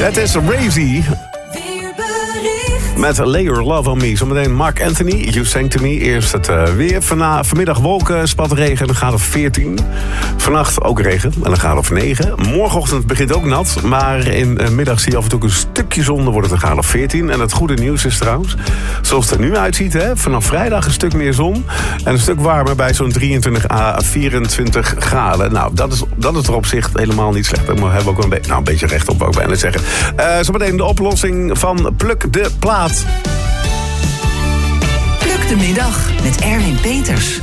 Het is Razy. Met Lay Your Love On Me. Zometeen Mark Anthony, You Sang To Me. Eerst het weer. Vanmiddag wolken, spatregen, een graad of 14. Vannacht ook regen, en een graad of 9. Morgenochtend begint ook nat. Maar in de middag zie je af en toe een stukje zon. Dan wordt het een graad of 14. En het goede nieuws is trouwens, zoals het er nu uitziet, hè, vanaf vrijdag een stuk meer zon. En een stuk warmer bij zo'n 23 à 24 graden. Nou, dat is er op zich helemaal niet slecht. Daar hebben we ook een beetje recht op, wou ik bijna zeggen. Zometeen de oplossing van Pluk de Plaat. Pluk de middag met Erwin Peters.